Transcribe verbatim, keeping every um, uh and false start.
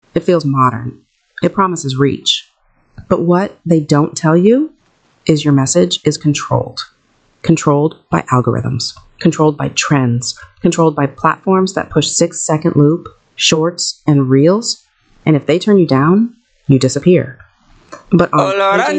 It feels modern. It promises reach. But what they don't tell you is your message is controlled. Controlled by algorithms, controlled by trends, controlled by platforms that push six second loop, shorts, and reels. And if they turn you down, you disappear. But on Olor a